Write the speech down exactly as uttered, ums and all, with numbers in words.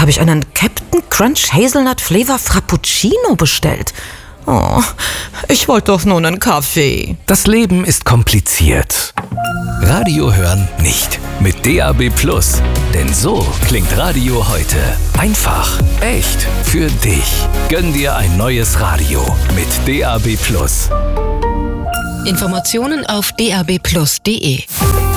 habe ich einen Captain Crunch Hazelnut Flavor Frappuccino bestellt. Oh, ich wollte doch nur einen Kaffee. Das Leben ist kompliziert. Radio hören nicht. Mit D A B Plus. Denn so klingt Radio heute. Einfach, echt, für dich. Gönn dir ein neues Radio mit D A B Plus. Informationen auf d a b plus punkt d e.